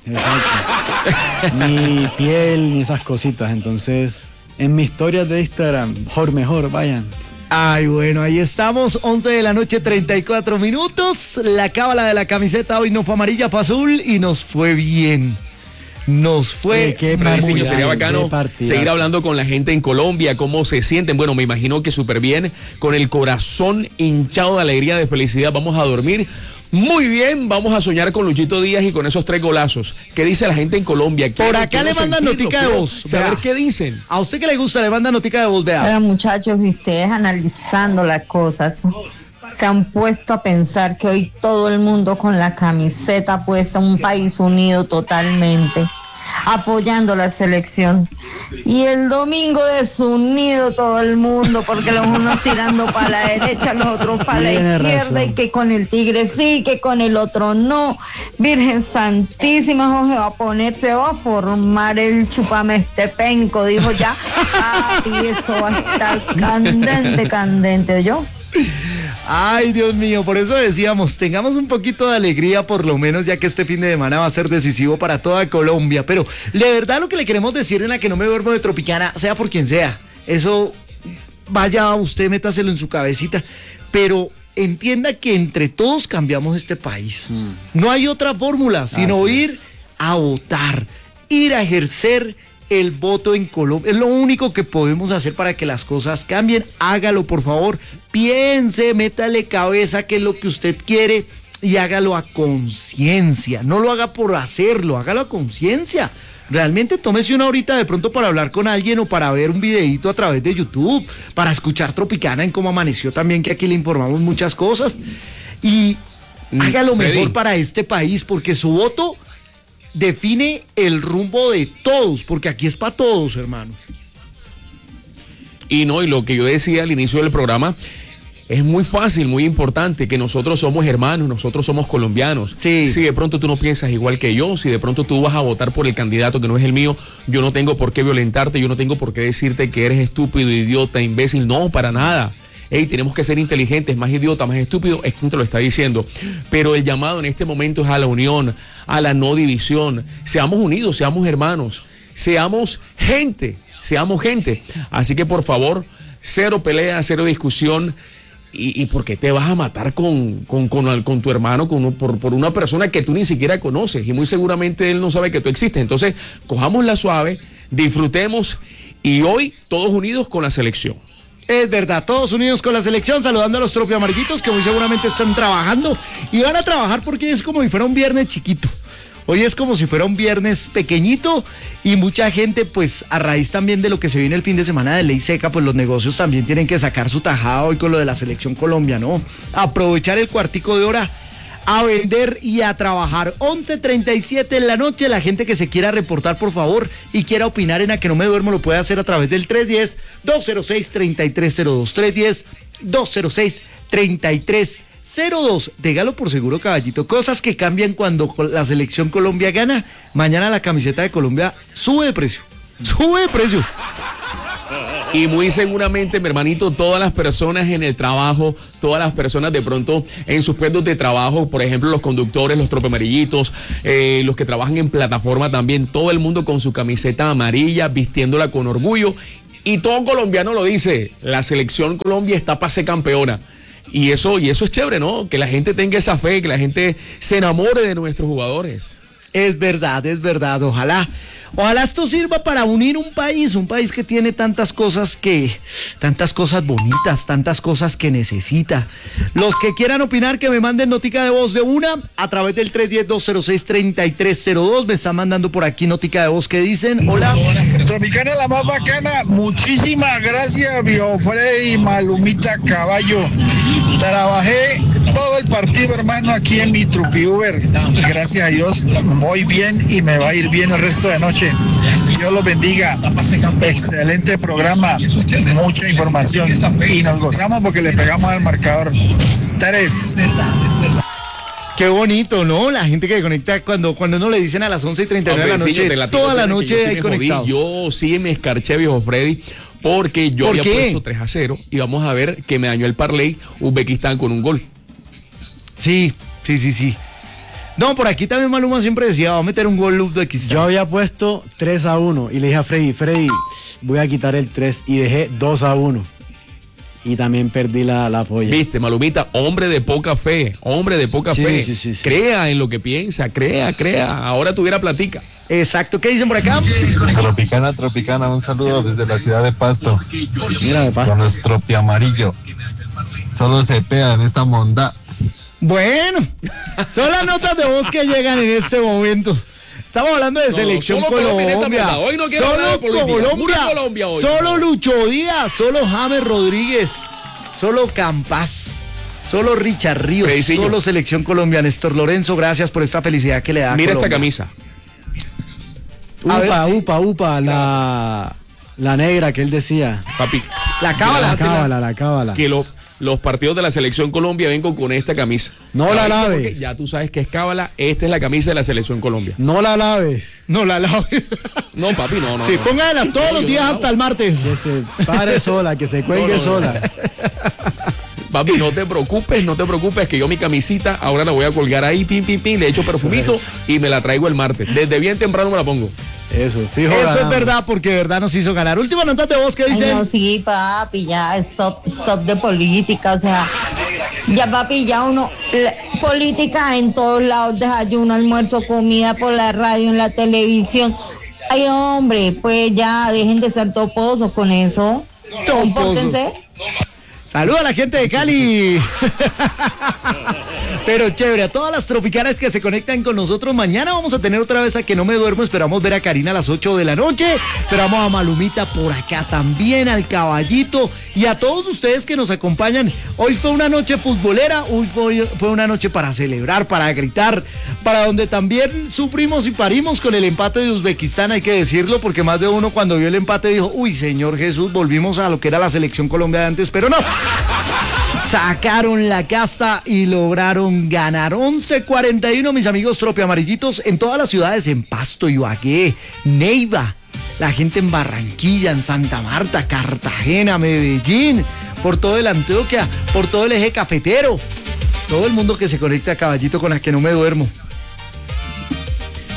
Exacto. Ni piel, ni esas cositas. Entonces, en mis historias de Instagram, mejor, vayan. Ay, bueno, ahí estamos, 11 de la noche, 34 minutos. La cábala de la camiseta hoy no fue amarilla, fue azul y nos fue bien. Nos fue muy, sería bacano seguir hablando con la gente en Colombia, cómo se sienten. Bueno, me imagino que súper bien, con el corazón hinchado de alegría, de felicidad. Vamos a dormir muy bien, vamos a soñar con Luchito Díaz y con esos 3 golazos. ¿Qué dice la gente en Colombia? Por acá le mandan notica de voz. Saber qué dicen. A usted que le gusta, le manda notica de voz, vea. Oiga, muchachos, y ustedes analizando las cosas, se han puesto a pensar que hoy todo el mundo con la camiseta puesta, un país unido totalmente, apoyando la selección. Y el domingo desunido todo el mundo, porque los unos tirando para la derecha, los otros para la izquierda, y que con el Tigre sí, que con el otro no. Virgen Santísima, se va a formar el chupamestepenco, dijo ya. Papi, eso va a estar candente, ¿oyó? Ay, Dios mío, por eso decíamos, tengamos un poquito de alegría por lo menos, ya que este fin de semana va a ser decisivo para toda Colombia. Pero de verdad lo que le queremos decir en la que no me duermo de Tropicana, sea por quien sea, eso vaya usted, métaselo en su cabecita, pero entienda que entre todos cambiamos este país. No hay otra fórmula, sino ir a votar, ir a ejercer el voto en Colombia. Es lo único que podemos hacer para que las cosas cambien. Hágalo, por favor. Piense, métale cabeza qué es lo que usted quiere y hágalo a conciencia. No lo haga por hacerlo, hágalo a conciencia. Realmente tómese una horita de pronto para hablar con alguien o para ver un videíto a través de YouTube, para escuchar Tropicana en Cómo Amaneció también, que aquí le informamos muchas cosas. Y hágalo mejor para este país, porque su voto define el rumbo de todos, porque aquí es para todos, hermano. Y lo que yo decía al inicio del programa, es muy fácil, muy importante, que nosotros somos hermanos, nosotros somos colombianos. Sí. Si de pronto tú no piensas igual que yo, si de pronto tú vas a votar por el candidato que no es el mío, yo no tengo por qué violentarte, yo no tengo por qué decirte que eres estúpido, idiota, imbécil, no, para nada. Tenemos que ser inteligentes, más idiota, más estúpido, es quien te lo está diciendo. Pero el llamado en este momento es a la unión, a la no división. Seamos unidos, seamos hermanos, seamos gente. Así que por favor, cero pelea, cero discusión. ¿Y por qué te vas a matar con tu hermano, por una persona que tú ni siquiera conoces? Y muy seguramente él no sabe que tú existes. Entonces, cojámosla suave, disfrutemos Y hoy todos unidos con la selección. Es verdad, todos unidos con la selección, saludando a los tropiamarillitos que muy seguramente están trabajando y van a trabajar porque es como si fuera un viernes chiquito. Hoy es como si fuera un viernes pequeñito y mucha gente, pues a raíz también de lo que se viene el fin de semana de ley seca, pues los negocios también tienen que sacar su tajada hoy con lo de la selección Colombia, ¿no? Aprovechar el cuartico de hora a vender y a trabajar. 11:37 en la noche, la gente que se quiera reportar, por favor, y quiera opinar en A Que No Me Duermo, lo puede hacer a través del 310-206-3302, 310-206-3302. Déjalo por seguro, caballito. Cosas que cambian cuando la selección Colombia gana. Mañana la camiseta de Colombia sube de precio. Sube de precio. Y muy seguramente, mi hermanito, todas las personas en el trabajo, todas las personas de pronto en sus puestos de trabajo, por ejemplo, los conductores, los tropeamarillitos, los que trabajan en plataforma también, todo el mundo con su camiseta amarilla, vistiéndola con orgullo. Y todo colombiano lo dice, la selección Colombia está para ser campeona. Y eso es chévere, ¿no? Que la gente tenga esa fe, que la gente se enamore de nuestros jugadores. Es verdad, ojalá esto sirva para unir un país que tiene tantas cosas bonitas, tantas cosas que necesita. Los que quieran opinar, que me manden notica de voz de una a través del 310-206-3302. Me están mandando por aquí notica de voz que dicen: hola. Tropicana la más bacana, muchísimas gracias, viejo Freddy, Malumita Caballo. Trabajé todo el partido, hermano, aquí en mi Trupi Uber. Gracias a Dios, voy bien y me va a ir bien el resto de noche. Dios los bendiga. Excelente programa, mucha información y nos gozamos porque le pegamos al marcador. 3. Qué bonito, ¿no? La gente que conecta cuando no le dicen a las 11:39 de la noche, toda la noche hay conectados. Yo sí me escarché, viejo Freddy, porque yo había puesto 3-0 y vamos a ver que me dañó el parlay Uzbekistán con un gol. Sí. No, por aquí también Maluma siempre decía, va a meter un gol Uzbekistán. Yo había puesto 3-1 y le dije a Freddy, voy a quitar el 3 y dejé 2-1. Y también perdí la polla. Viste, Malumita, hombre de poca fe. Sí. Crea en lo que piensa, crea. Ahora tuviera platica. Exacto, ¿qué dicen por acá? Tropicana, un saludo desde la ciudad de Pasto. Mira, de Pasto. Con nuestro tropiamarillo. Solo se pega en esta monda. Bueno, son las notas de voz que llegan en este momento. Estamos hablando de selección Colombia. Hoy no quiero hablar de Colombia hoy. Solo Lucho Díaz, solo James Rodríguez, solo Campas, solo Richard Ríos, solo selección Colombia. Néstor Lorenzo, gracias por esta felicidad que le da. Mira Colombia. esta camisa. Upa, la negra que él decía. Papi. La cábala. Que los partidos de la selección Colombia vengo con esta camisa. No la laves. Ya tú sabes que es cábala, esta es la camisa de la selección Colombia. No la laves. No, papi, no. Sí, póngala todos los días hasta el martes. Que se pare sola, que se cuelgue sola. Papi, no te preocupes, que yo mi camisita ahora la voy a colgar ahí, pim, le echo perfumito y me la traigo el martes. Desde bien temprano me la pongo. Eso, fijo. Eso es verdad, porque de verdad nos hizo ganar. Última nota de voz que dicen. No, sí, papi, ya, stop de política, o sea, ya, papi, ya uno, política en todos lados, desayuno, almuerzo, comida, por la radio, en la televisión. Ay, hombre, pues ya, dejen de ser toposos con eso. Compórtense. Saludos a la gente de Cali. Pero chévere, a todas las tropicanas que se conectan con nosotros. Mañana vamos a tener otra vez A Que No Me Duermo. Esperamos ver a Karina a las 8 de la noche. Esperamos a Malumita por acá también, al Caballito y a todos ustedes que nos acompañan. Hoy fue una noche futbolera, hoy fue una noche para celebrar, para gritar, para donde también sufrimos y parimos con el empate de Uzbekistán, hay que decirlo, porque más de uno cuando vio el empate dijo, uy, Señor Jesús, volvimos a lo que era la selección Colombia de antes, pero no. Sacaron la casta y lograron ganar. 11:41, mis amigos tropiamarillitos, en todas las ciudades, en Pasto, Ibagué, Neiva, la gente en Barranquilla, en Santa Marta, Cartagena, Medellín, por todo el Antioquia, por todo el eje cafetero, todo el mundo que se conecta a Caballito con A Que No Me Duermo.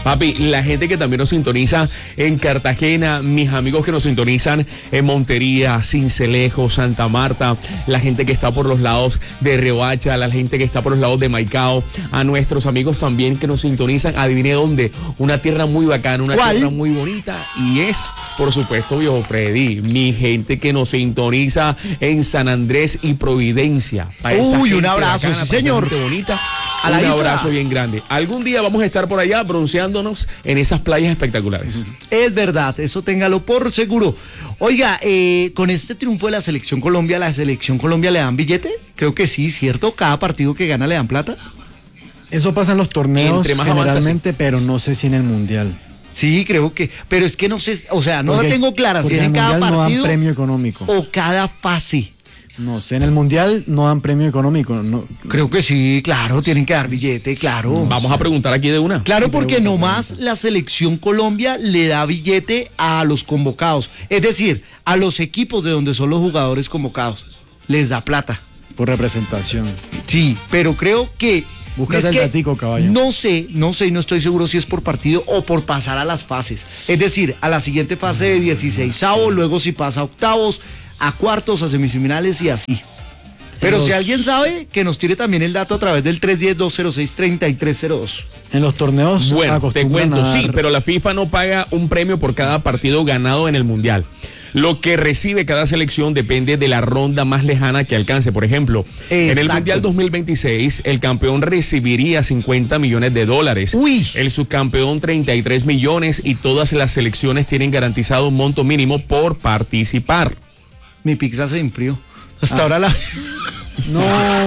Papi, la gente que también nos sintoniza en Cartagena, mis amigos que nos sintonizan en Montería, Sincelejo, Santa Marta, la gente que está por los lados de Riohacha, la gente que está por los lados de Maicao, a nuestros amigos también que nos sintonizan, adivine dónde, una tierra muy bacana, una tierra muy bonita, y es, por supuesto, viejo Freddy, mi gente que nos sintoniza en San Andrés y Providencia. Uy, un abrazo, bacana, sí señor. Bonita, un abrazo bien grande. Algún día vamos a estar por allá bronceándonos en esas playas espectaculares. Es verdad, eso téngalo por seguro. Oiga, con este triunfo de la Selección Colombia le dan billete? Creo que sí, ¿cierto? Cada partido que gana le dan plata. Eso pasa en los torneos generalmente, pero no sé si en el Mundial. Sí, creo que, pero es que no sé, o sea, no la tengo clara si es en cada partido no dan premio económico o cada fase. No sé, en el Mundial no dan premio económico. No. Creo que sí, claro, tienen que dar billete, claro. Vamos a preguntar aquí de una. Claro, porque nomás la Selección Colombia le da billete a los convocados. Es decir, a los equipos de donde son los jugadores convocados. Les da plata. Por representación. Sí, pero creo que... Buscas el datico, caballo. No sé, y no estoy seguro si es por partido o por pasar a las fases. Es decir, a la siguiente fase de 16avos, luego si pasa a octavos, a cuartos, a semifinales y así. Pero si alguien sabe, que nos tire también el dato a través del 310-206-3302. En los torneos, bueno, te cuento, sí, pero la FIFA no paga un premio por cada partido ganado en el Mundial. Lo que recibe cada selección depende de la ronda más lejana que alcance. Por ejemplo, en el Mundial 2026, el campeón recibiría $50 millones. Uy. El subcampeón 33 millones y todas las selecciones tienen garantizado un monto mínimo por participar. Mi pizza se enfrió. Hasta ahora la... No.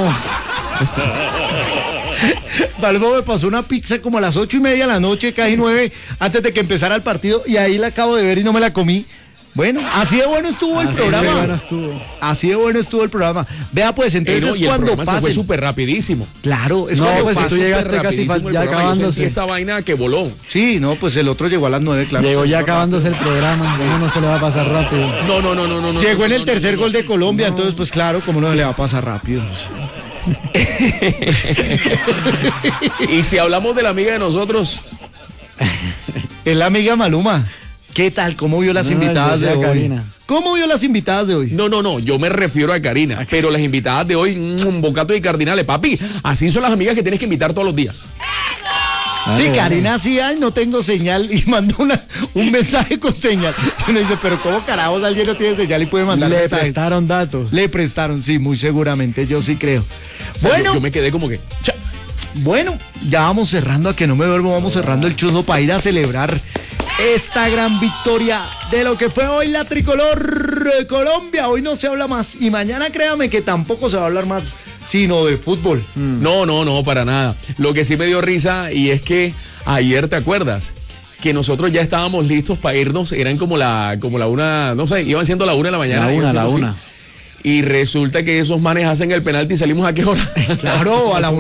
Balbo me pasó una pizza como a las 8:30 de la noche, casi 9, antes de que empezara el partido, y ahí la acabo de ver y no me la comí. Bueno, así de bueno estuvo el programa. Así de bueno estuvo el programa. Vea, pues, entonces es cuando pasa. Fue súper rapidísimo. Claro, es no, cuando pues si tú llegaste casi ya acabándose. Esta vaina que voló. Sí, no, pues el otro llegó a las 9, claro. Llegó ya acabándose el programa, bueno, no se le va a pasar rápido. No. Llegó en el tercer gol de Colombia, entonces, pues claro, ¿cómo no le va a pasar rápido? Y si hablamos de la amiga de nosotros, es la amiga Maluma. ¿Qué tal? ¿Cómo vio las invitadas de hoy? Karina. ¿Cómo vio las invitadas de hoy? No, yo me refiero a Karina, pero las invitadas de hoy, un bocato de cardinales, papi, así son las amigas que tienes que invitar todos los días. Sí, Karina sí, ay, no tengo señal, y mandó un mensaje con señal. Y uno dice, pero ¿cómo carajos alguien no tiene señal y puede mandar mensajes? Le prestaron datos. Le prestaron, sí, muy seguramente, yo sí creo. O sea, bueno, yo me quedé como que... Bueno, ya vamos cerrando, a que no me duermo, vamos cerrando el chuzo para ir a celebrar esta gran victoria de lo que fue hoy la tricolor de Colombia. Hoy no se habla más y mañana créame que tampoco se va a hablar más sino de fútbol. No, para nada. Lo que sí me dio risa y es que ayer, ¿te acuerdas? Que nosotros ya estábamos listos para irnos, eran como la una, no sé, iban siendo la 1 de la mañana. La una. Y resulta que esos manes hacen el penalti y salimos a qué hora. Claro, a la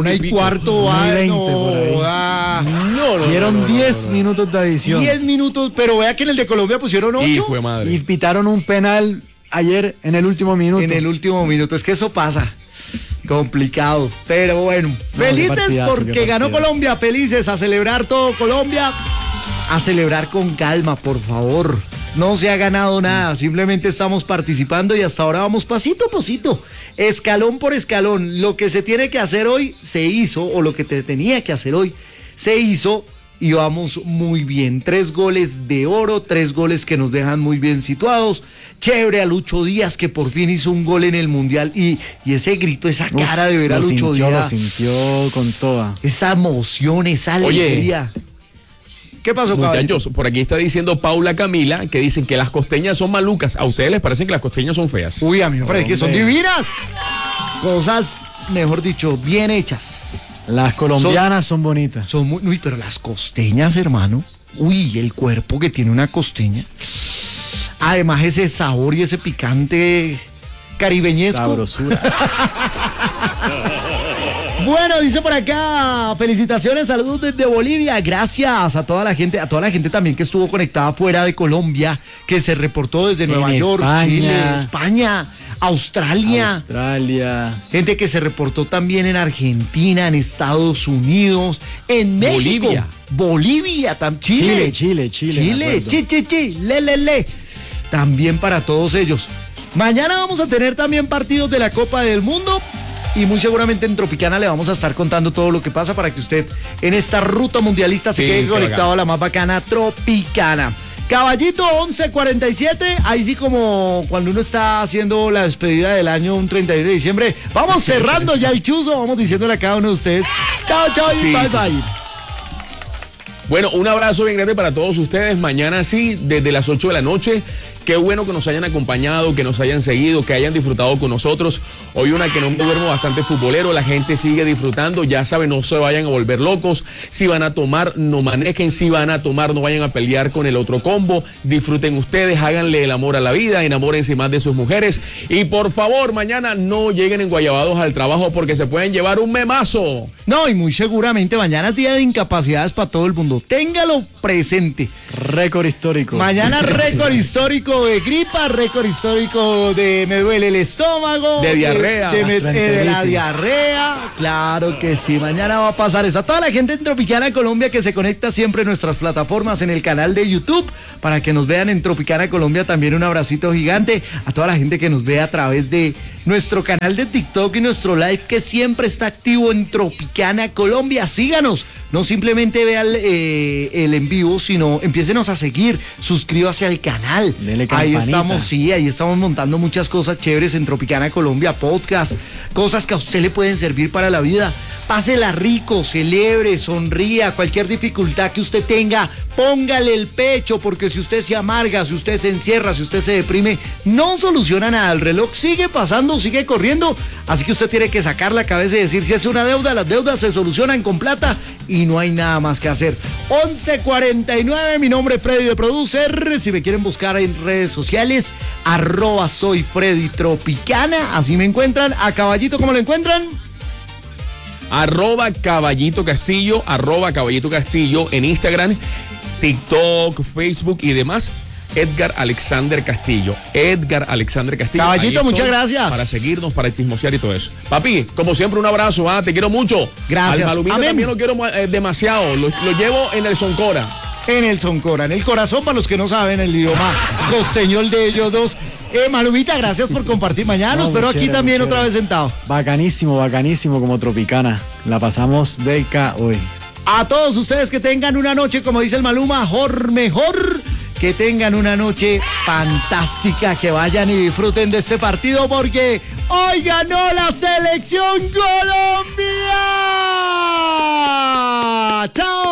1:15. No. Dieron 10 minutos de adición. 10 minutos, pero vea que en el de Colombia pusieron 8. Y fue madre. Y pitaron un penal ayer en el último minuto. En el último minuto, es que eso pasa. Complicado, pero bueno. Felices porque ganó Colombia, felices a celebrar todo Colombia. A celebrar con calma, por favor. No se ha ganado nada, simplemente estamos participando y hasta ahora vamos pasito a pasito, escalón por escalón. Lo que se tiene que hacer hoy se hizo, o lo que te tenía que hacer hoy se hizo, y vamos muy bien. 3 goles de oro, 3 goles que nos dejan muy bien situados. Chévere a Lucho Díaz, que por fin hizo un gol en el Mundial, y ese grito, esa cara de ver a Lucho Díaz. Lo sintió con toda. Esa emoción, esa alegría. ¿Qué pasó, muchachos? Por aquí está diciendo Paula Camila que dicen que las costeñas son malucas. ¿A ustedes les parecen que las costeñas son feas? Uy, a mí me parece que son divinas. Cosas, mejor dicho, bien hechas. Las colombianas son bonitas. Son muy, uy, pero las costeñas, hermano. Uy, el cuerpo que tiene una costeña. Además, ese sabor y ese picante caribeñesco. Sabrosura. Bueno, dice por acá, felicitaciones, saludos desde Bolivia, gracias a toda la gente también que estuvo conectada fuera de Colombia, que se reportó desde Nueva York, Chile, España, Australia, gente que se reportó también en Argentina, en Estados Unidos, en México, Bolivia, Chile, también para todos ellos. Mañana vamos a tener también partidos de la Copa del Mundo y muy seguramente en Tropicana le vamos a estar contando todo lo que pasa para que usted en esta ruta mundialista se quede conectado a la más bacana Tropicana. Caballito 11:47, ahí sí como cuando uno está haciendo la despedida del año un 31 de diciembre, vamos cerrando ya el chuzo, vamos diciéndole a cada uno de ustedes, chao y bye. Bueno, un abrazo bien grande para todos ustedes. Mañana sí, desde las 8 de la noche. Qué bueno que nos hayan acompañado, que nos hayan seguido, que hayan disfrutado con nosotros. Hoy una que no me duermo bastante futbolero, la gente sigue disfrutando, ya saben, no se vayan a volver locos. Si van a tomar, no manejen. Si van a tomar, no vayan a pelear con el otro combo. Disfruten ustedes, háganle el amor a la vida, enamórense más de sus mujeres. Y por favor, mañana no lleguen enguayabados al trabajo porque se pueden llevar un memazo. No, y muy seguramente mañana es día de incapacidades para todo el mundo. Téngalo presente. Récord histórico. Mañana récord histórico de gripa, récord histórico de me duele el estómago. De diarrea. De la diarrea. Claro que sí, mañana va a pasar eso. A toda la gente en Tropicana Colombia que se conecta siempre en nuestras plataformas, en el canal de YouTube, para que nos vean en Tropicana Colombia, también un abracito gigante. A toda la gente que nos ve a través de nuestro canal de TikTok y nuestro live que siempre está activo en Tropicana Colombia. Síganos, no simplemente vean el en vivo, sino empiécenos a seguir, suscríbase al canal. Ahí estamos, ahí estamos montando muchas cosas chéveres en Tropicana Colombia, podcast, cosas que a usted le pueden servir para la vida. Pásela rico, celebre, sonría, cualquier dificultad que usted tenga, póngale el pecho, porque si usted se amarga, si usted se encierra, si usted se deprime, no soluciona nada. El reloj sigue pasando, sigue corriendo, así que usted tiene que sacar la cabeza y decir, si es una deuda, las deudas se solucionan con plata y no hay nada más que hacer. 11:49, mi nombre es Freddy de Producer. Si me quieren buscar en redes sociales, @soy Freddy Tropicana, así me encuentran. A Caballito, ¿cómo lo encuentran? @Caballito Castillo, @Caballito Castillo en Instagram, TikTok, Facebook y demás. Edgar Alexander Castillo. Caballito, muchas gracias. Para seguirnos, para chismosear y todo eso. Papi, como siempre, un abrazo, te quiero mucho. Gracias. Al Malumita también lo quiero demasiado. Lo llevo en el Soncora. En el Soncora, en el corazón, para los que no saben el idioma costeño, el de ellos dos. Malumita, gracias por compartir. Mañana los espero aquí también otra vez sentado. Bacanísimo como Tropicana. La pasamos del K hoy. A todos ustedes que tengan una noche, como dice el Maluma, mejor. Que tengan una noche fantástica, que vayan y disfruten de este partido porque hoy ganó la selección Colombia. ¡Chao!